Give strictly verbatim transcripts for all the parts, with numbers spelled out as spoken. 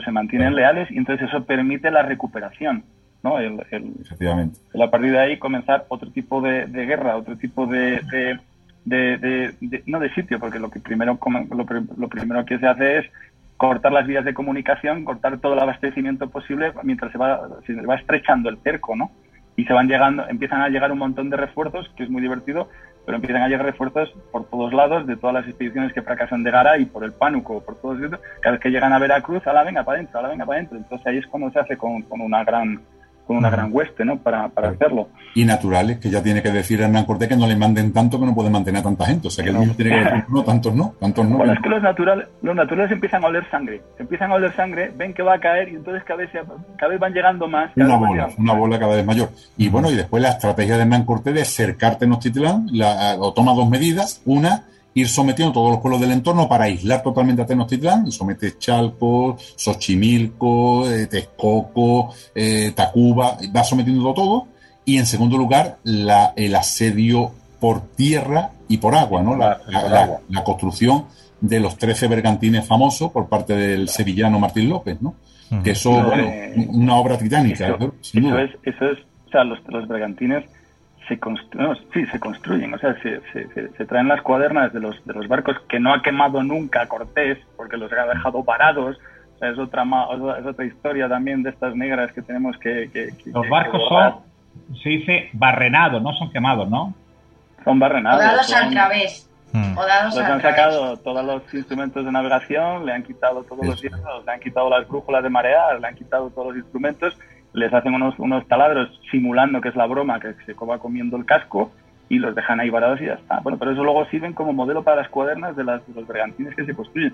se mantienen claro. leales, y entonces eso permite la recuperación, ¿no? El, el, Efectivamente. El, a partir de ahí comenzar otro tipo de, de guerra, otro tipo de, de, de, de, de no de sitio, porque lo que primero lo, lo primero que se hace es cortar las vías de comunicación, cortar todo el abastecimiento posible mientras se va, se va estrechando el cerco, ¿no? Y se van llegando, empiezan a llegar un montón de refuerzos, que es muy divertido, pero empiezan a llegar refuerzos por todos lados, de todas las expediciones que fracasan de Garay, por el Pánuco, por todos estos. Cada vez que llegan a Veracruz, a la venga para adentro, a la venga para adentro. Entonces ahí es cuando se hace con, con una gran con una gran hueste, ¿no? Para, para hacerlo. Y naturales, que ya tiene que decir Hernán Cortés que no le manden tanto, que no puede mantener a tanta gente. O sea, que él mismo tiene que decir, no, tantos no, tantos no. Bueno, es que los naturales, los naturales empiezan a oler sangre. Empiezan a oler sangre, ven que va a caer, y entonces cada vez, cada vez van llegando más. Una bola, una bola cada vez mayor. Y bueno, y después la estrategia de Hernán Cortés de cercar Tenochtitlán, la, o toma dos medidas. Una, ir sometiendo todos los pueblos del entorno para aislar totalmente a Tenochtitlán, y somete Chalco, Xochimilco, eh, Texcoco, eh, Tacuba, va sometiendo todo. Y en segundo lugar, la, el asedio por tierra y por agua, ¿no? La, la, la, la construcción de los trece bergantines famosos por parte del sevillano Martín López, ¿no? Uh-huh. Que eso, bueno, eh, una obra titánica. Eso, eso es, eso es, o sea, los, los bergantines se construyen, no, sí, se construyen, o sea, se, se, se, se traen las cuadernas de los de los barcos que no ha quemado nunca Cortés, porque los ha dejado varados. O sea, es otra es otra historia también de estas negras que tenemos que... que, que los barcos que son, se dice, barrenados, no son quemados, ¿no? Son barrenados. O dados son, al través. Hmm. O dados les al han través. Sacado todos los instrumentos de navegación, le han quitado todos Eso. los hierros, le han quitado las brújulas de marear, le han quitado todos los instrumentos, les hacen unos, unos taladros simulando que es la broma, que se va comiendo el casco, y los dejan ahí varados y ya está. Bueno, pero eso luego sirven como modelo para las cuadernas de, las, de los bergantines que se construyen.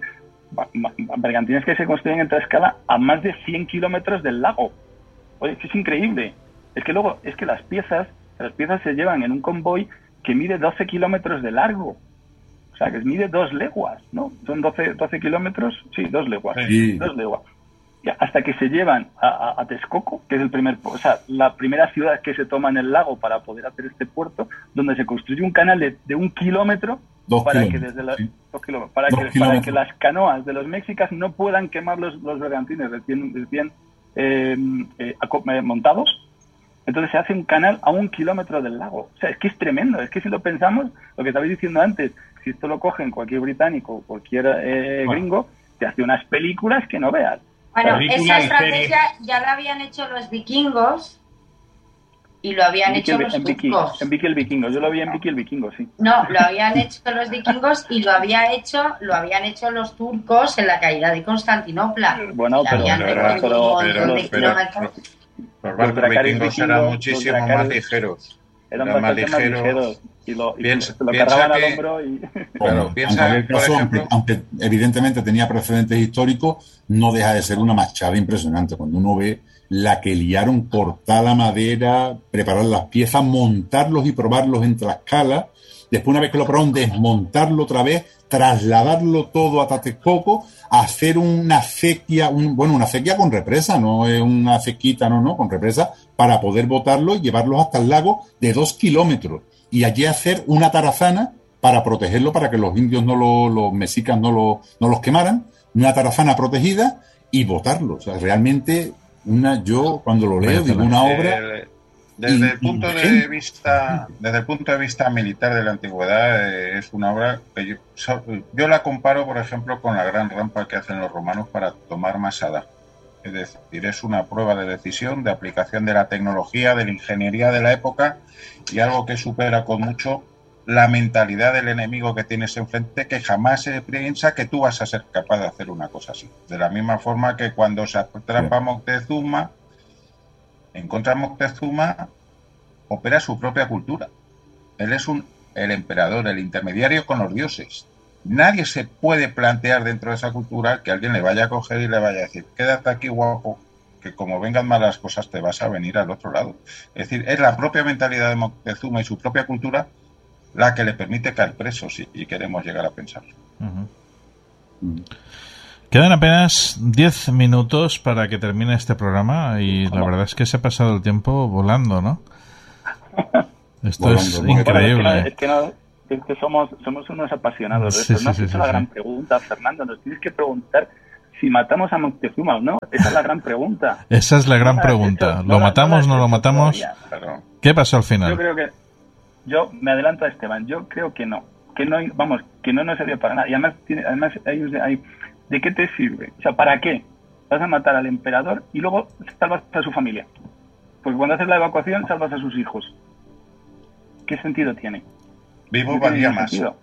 Bergantines que se construyen en escala a más de cien kilómetros del lago. Oye, es increíble. Es que luego, es que las piezas, las piezas se llevan en un convoy que mide doce kilómetros de largo. O sea, que mide dos leguas, ¿no? Son doce, doce kilómetros, sí, dos leguas. Sí. Dos leguas. Hasta que se llevan a, a, a Texcoco, que es el primer, o sea, la primera ciudad que se toma en el lago para poder hacer este puerto, donde se construye un canal de, de un kilómetro dos para kilómetros, que desde la, sí. dos kilómetros, para, dos que, kilómetros. para que las canoas de los mexicas no puedan quemar los, los bergantines recién, recién eh, eh, montados. Entonces se hace un canal a un kilómetro del lago. O sea, es que es tremendo. Es que si lo pensamos, lo que estabais diciendo antes, si esto lo cogen cualquier británico, cualquier eh, bueno. gringo, te hace unas películas que no veas. Bueno, esa estrategia ya la habían hecho los vikingos y lo habían hecho los turcos. En Vicky el Vikingo, yo lo vi en Vicky el Vikingo, sí. No, lo habían hecho los vikingos y lo había hecho, lo habían hecho los turcos en la caída de Constantinopla. Bueno, pero, pero, pero, pero, pero, pero los barcos vikingos eran muchísimo más ligeros. Eran, eran más ligeros. ligeros y lo, y piensa, se lo cargaban que, al hombro y... Bueno, piensa, en caso, ejemplo, aunque, aunque evidentemente tenía precedentes históricos, no deja de ser una machada impresionante cuando uno ve la que liaron, cortar la madera, preparar las piezas, montarlos y probarlos en Tlaxcala, después una vez que lo probaron, desmontarlo otra vez, trasladarlo todo a Texcoco, hacer una acequia, un, bueno, una acequia con represa, no es una acequita, no, no, con represa, para poder botarlo y llevarlos hasta el lago de dos kilómetros. Y allí hacer una tarazana para protegerlo, para que los indios, no lo, los mexicas no, lo, no los quemaran, una tarazana protegida y botarlo. O sea, realmente, una, yo cuando lo leo, digo, una obra... Eh, desde el punto de vista desde el punto de vista militar de la antigüedad, eh, es una obra que yo, yo la comparo, por ejemplo, con la gran rampa que hacen los romanos para tomar Masada. Es decir, es una prueba de decisión, de aplicación de la tecnología, de la ingeniería de la época, y algo que supera con mucho la mentalidad del enemigo que tienes enfrente, que jamás se piensa que tú vas a ser capaz de hacer una cosa así. De la misma forma que cuando se atrapa Moctezuma, en contra de Moctezuma, opera su propia cultura. Él es un, el emperador, el intermediario con los dioses. Nadie se puede plantear dentro de esa cultura que alguien le vaya a coger y le vaya a decir, quédate aquí, guapo, que como vengan malas cosas te vas a venir al otro lado. Es decir, es la propia mentalidad de Moctezuma y su propia cultura la que le permite caer preso, si y queremos llegar a pensarlo. Uh-huh. Quedan apenas diez minutos para que termine este programa y la verdad es que se ha pasado el tiempo volando, ¿no? Esto volando, es volando. Increíble. Bueno, es que, no, es, que no, es que somos somos unos apasionados de sí, esto. No sí, has sí, hecho sí, la sí. gran pregunta, Fernando. Nos tienes que preguntar si matamos a Moctezuma o no. Esa es la gran pregunta. Esa es la gran no pregunta. Hecho, ¿Lo no matamos, no, no lo matamos? Claro. ¿Qué pasó al final? Yo creo que, yo me adelanto a Esteban, yo creo que no. Que no, vamos, que no nos sirve para nada. Y además, tiene, además hay, hay, ¿de qué te sirve? O sea, ¿para qué? Vas a matar al emperador y luego salvas a su familia. Porque cuando haces la evacuación, salvas a sus hijos. ¿Qué sentido tiene? Vivo valía más. Sentido?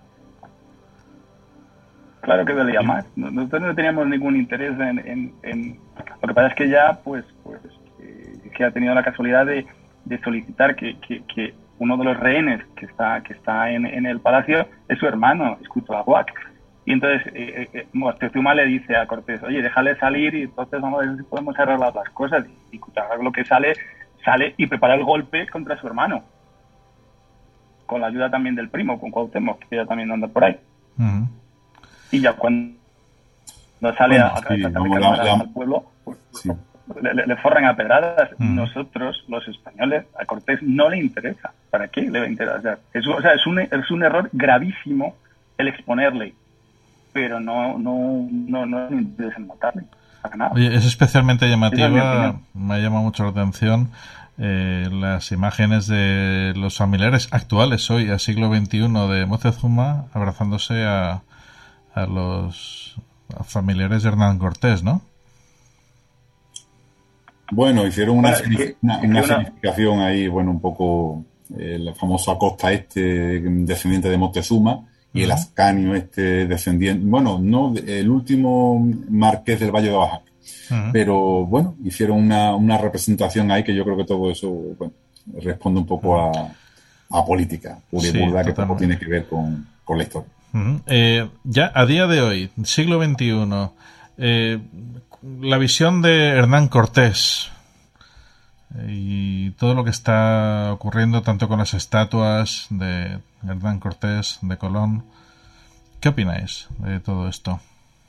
Claro que valía más. Nosotros no teníamos ningún interés en, en, en... Lo que pasa es que ya, pues, pues eh, que ha tenido la casualidad de, de solicitar que, que, que uno de los rehenes que está que está en, en el palacio es su hermano, Escuitlahuac. Y entonces eh, eh, Moctezuma le dice a Cortés, oye, déjale salir y entonces vamos a ver si podemos arreglar las cosas. Y Escuitlahuac lo que sale, sale y prepara el golpe contra su hermano. Con la ayuda también del primo, con Cuauhtémoc, que ya también anda por ahí. Uh-huh. Y ya cuando sale bueno, a, a, sí, a, a, la, la, al pueblo, pues, sí. le, le, le forran a pedradas. Uh-huh. Nosotros, los españoles, a Cortés no le interesa. ¿Para qué le va a interesar? Es, o sea, es un, es un error gravísimo el exponerle, pero no no no no me interesa matarle. Para nada. Oye, es especialmente llamativa, es me llama mucho la atención eh, las imágenes de los familiares actuales hoy, a siglo veintiuno, de Moctezuma abrazándose a, a los a familiares de Hernán Cortés, ¿no? Bueno, hicieron una, bueno, que, una, una significación una... ahí, bueno, un poco eh, el famoso Acosta este, descendiente de Moctezuma, y el Ascanio este descendiente, bueno, no, el último marqués del Valle de Oaxaca. Uh-huh. Pero bueno, hicieron una, una representación ahí que yo creo que todo eso, bueno, responde un poco a, a política, pura y sí, burda, que poco tiene que ver con, con la historia. Uh-huh. Eh, ya a día de hoy, siglo veintiuno, eh, la visión de Hernán Cortés y todo lo que está ocurriendo tanto con las estatuas de Hernán Cortés, de Colón, ¿qué opináis de todo esto?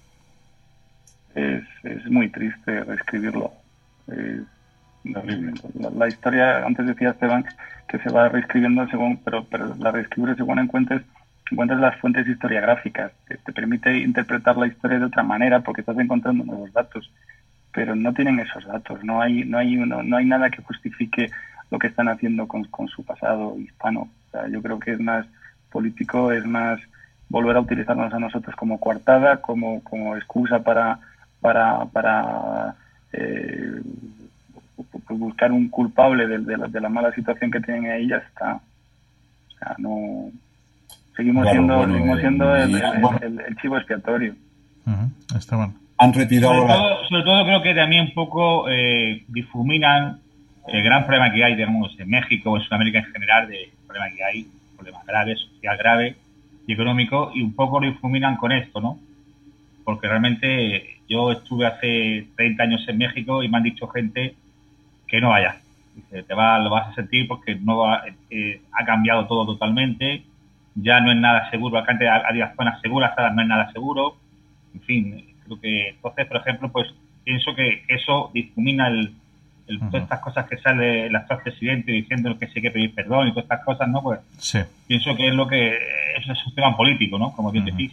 Es, es muy triste reescribirlo. Es, la, la historia, antes decía Esteban que se va reescribiendo según, pero, pero la reescribir según encuentres, encuentres las fuentes historiográficas, que te permite interpretar la historia de otra manera porque estás encontrando nuevos datos, pero no tienen esos datos, no hay no hay no, no hay nada que justifique lo que están haciendo con, con su pasado hispano. O sea, yo creo que es más político, es más volver a utilizarnos a nosotros como coartada, como como excusa para para para eh, buscar un culpable de, de, la, de la mala situación que tienen ahí. Ya está. O sea, no seguimos claro, siendo bueno, seguimos siendo eh, el, el, bueno. el, el chivo expiatorio. Uh-huh. Está bueno. Han retirado sobre, todo, sobre todo creo que también un poco eh, difuminan el gran problema que hay, digamos, en México o en Sudamérica en general, de problema que hay, problemas graves, social grave y económico, y un poco lo difuminan con esto, ¿no? Porque realmente yo estuve hace treinta años en México y me han dicho gente que no vaya. Dice, te va, lo vas a sentir porque no va, eh, ha cambiado todo totalmente, ya no es nada seguro, acá antes había zonas seguras, ahora no es nada seguro, en fin. Que entonces, por ejemplo, pues pienso que eso difumina el, el, uh-huh. todas estas cosas que sale el actual presidente diciendo que sí hay que pedir perdón y todas estas cosas, ¿no? Pues sí. Pienso que es lo que eso es un tema político, ¿no? Como bien uh-huh. decís.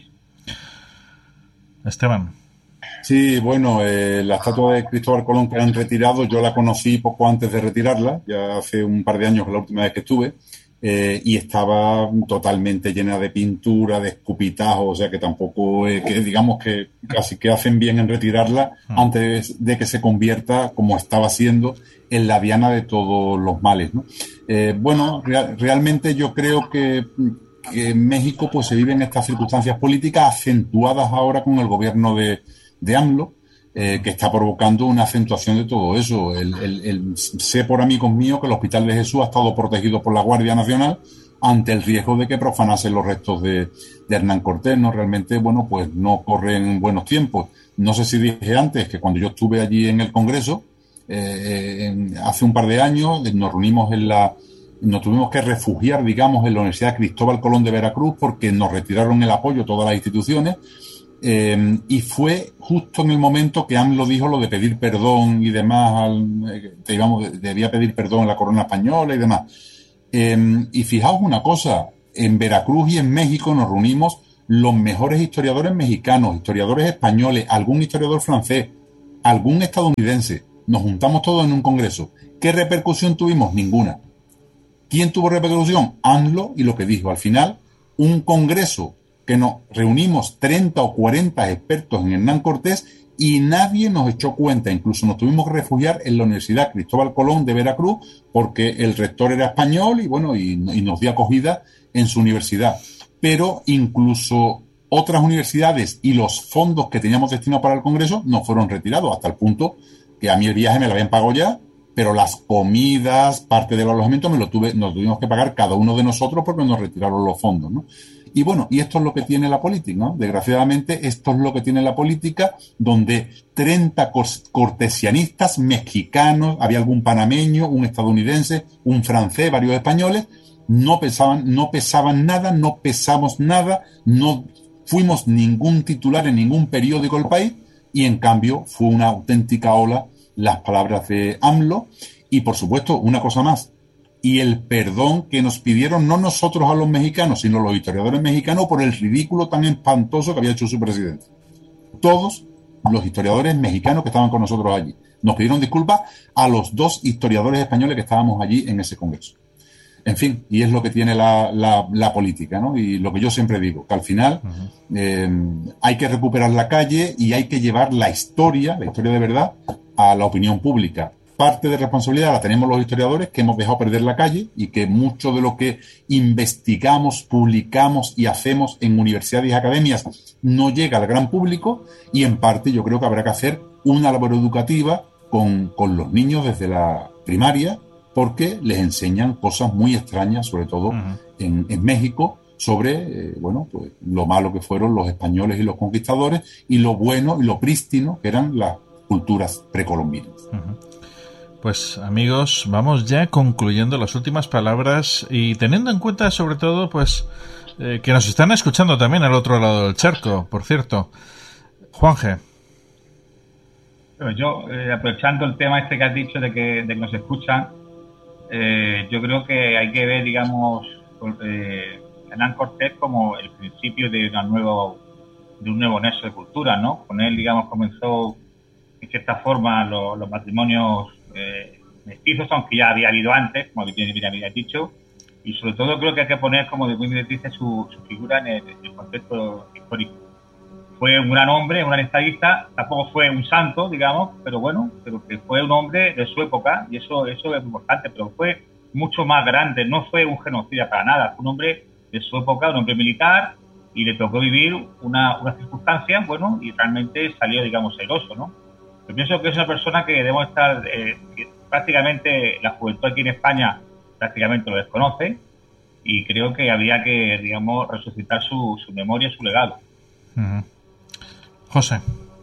Esteban. Sí, bueno, eh, la estatua de Cristóbal Colón que han retirado, yo la conocí poco antes de retirarla, ya hace un par de años, la última vez que estuve. Eh, y estaba totalmente llena de pintura, de escupitajos, o sea que tampoco, eh, que digamos que casi que hacen bien en retirarla antes de que se convierta, como estaba siendo, en la diana de todos los males, ¿no? Eh, bueno, real, realmente yo creo que, que en México pues se viven estas circunstancias políticas acentuadas ahora con el gobierno de, de AMLO, Eh, que está provocando una acentuación de todo eso. El, el, el, sé por amigos míos que el Hospital de Jesús ha estado protegido por la Guardia Nacional ante el riesgo de que profanasen los restos de, de Hernán Cortés, ¿no? Realmente, bueno, pues no corren buenos tiempos. No sé si dije antes que cuando yo estuve allí en el Congreso, eh, en, hace un par de años, nos reunimos en la... Nos tuvimos que refugiar, digamos, en la Universidad Cristóbal Colón de Veracruz porque nos retiraron el apoyo todas las instituciones. Eh, y fue justo en el momento que AMLO dijo lo de pedir perdón y demás, al, eh, digamos, debía pedir perdón en la corona española y demás. Eh, y fijaos una cosa, en Veracruz y en México nos reunimos los mejores historiadores mexicanos, historiadores españoles, algún historiador francés, algún estadounidense. Nos juntamos todos en un congreso. ¿Qué repercusión tuvimos? Ninguna. ¿Quién tuvo repercusión? AMLO y lo que dijo. Al final, un congreso que nos reunimos treinta o cuarenta expertos en Hernán Cortés y nadie nos echó cuenta. Incluso nos tuvimos que refugiar en la Universidad Cristóbal Colón de Veracruz porque el rector era español y bueno, y, y nos dio acogida en su universidad. Pero incluso otras universidades y los fondos que teníamos destinados para el congreso no fueron retirados, hasta el punto que a mí el viaje me lo habían pagado ya, pero las comidas, parte del alojamiento, me lo tuve, nos tuvimos que pagar cada uno de nosotros porque nos retiraron los fondos, ¿no? Y bueno, y esto es lo que tiene la política, ¿no? Desgraciadamente, esto es lo que tiene la política, donde treinta cortesianistas mexicanos, había algún panameño, un estadounidense, un francés, varios españoles, no pesaban, no pesaban nada, no pesamos nada, no fuimos ningún titular en ningún periódico del país, y en cambio fue una auténtica ola las palabras de AMLO. Y por supuesto, una cosa más, y el perdón que nos pidieron no nosotros a los mexicanos, sino los historiadores mexicanos por el ridículo tan espantoso que había hecho su presidente. Todos los historiadores mexicanos que estaban con nosotros allí nos pidieron disculpas a los dos historiadores españoles que estábamos allí en ese congreso. En fin, y es lo que tiene la, la, la política, ¿no? Y lo que yo siempre digo, que al final uh-huh. eh, hay que recuperar la calle y hay que llevar la historia, la historia de verdad, a la opinión pública. Parte de responsabilidad la tenemos los historiadores, que hemos dejado perder la calle y que mucho de lo que investigamos, publicamos y hacemos en universidades y academias no llega al gran público, y en parte yo creo que habrá que hacer una labor educativa con, con los niños desde la primaria, porque les enseñan cosas muy extrañas, sobre todo uh-huh. en, en México, sobre eh, bueno, pues lo malo que fueron los españoles y los conquistadores y lo bueno y lo prístino que eran las culturas precolombinas. Uh-huh. Pues amigos, vamos ya concluyendo las últimas palabras y teniendo en cuenta sobre todo pues eh, que nos están escuchando también al otro lado del charco, por cierto. Juanje. Yo, eh, aprovechando el tema este que has dicho de que, de que nos escuchan, eh, yo creo que hay que ver, digamos, eh, Hernán Cortés como el principio de, una nuevo, de un nuevo nexo de cultura, ¿no? Con él, digamos, comenzó en cierta forma los, los matrimonios eh, mestizos, aunque ya había habido antes, como bien había dicho, y sobre todo creo que hay que poner, como bien dice, su, su figura en el, en el contexto histórico. Fue un gran hombre, un gran estadista, tampoco fue un santo, digamos, pero bueno, pero que fue un hombre de su época, y eso, eso es importante, pero fue mucho más grande, no fue un genocida para nada, fue un hombre de su época, un hombre militar, y le tocó vivir una, una circunstancia, bueno, y realmente salió, digamos, airoso, ¿no? Yo pienso que es una persona que debemos estar, eh, que prácticamente la juventud aquí en España prácticamente lo desconoce, y creo que había que, digamos, resucitar su, su memoria, su legado. Uh-huh. José.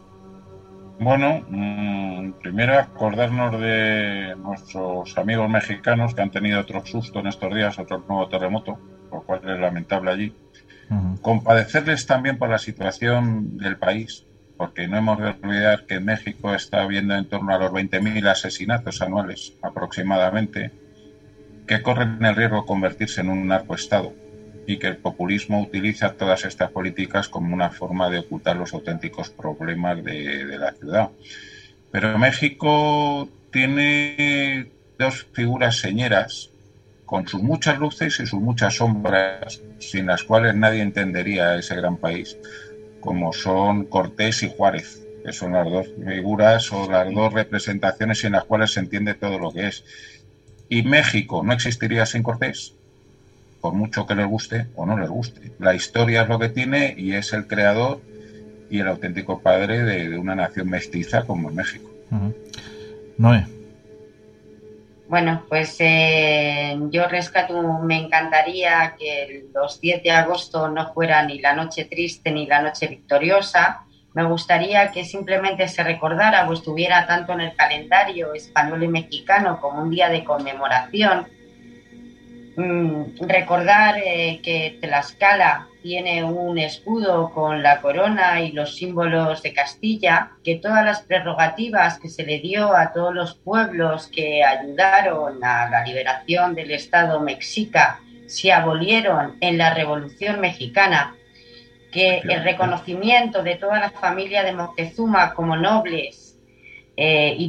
Bueno, mmm, primero acordarnos de nuestros amigos mexicanos que han tenido otro susto en estos días, otro nuevo terremoto, lo cual es lamentable allí. Uh-huh. Compadecerles también por la situación del país, porque no hemos de olvidar que México está habiendo en torno a los veinte mil asesinatos anuales aproximadamente, que corren el riesgo de convertirse en un narcoestado, y que el populismo utiliza todas estas políticas como una forma de ocultar los auténticos problemas de, de la ciudad. Pero México tiene dos figuras señeras, con sus muchas luces y sus muchas sombras, sin las cuales nadie entendería ese gran país, como son Cortés y Juárez, que son las dos figuras o las dos representaciones sin las cuales se entiende todo lo que es. Y México no existiría sin Cortés, por mucho que les guste o no les guste. La historia es lo que tiene y es el creador y el auténtico padre de, de una nación mestiza como es México. Uh-huh. Noé. Bueno, pues eh, yo rescato, me encantaría que los diez de agosto no fuera ni la noche triste ni la noche victoriosa. Me gustaría que simplemente se recordara o estuviera tanto en el calendario español y mexicano como un día de conmemoración. Mm, recordar eh, que Tlaxcala tiene un escudo con la corona y los símbolos de Castilla, que todas las prerrogativas que se le dio a todos los pueblos que ayudaron a la liberación del Estado mexica se abolieron en la Revolución Mexicana, que el reconocimiento de toda la familia de Moctezuma como nobles eh, y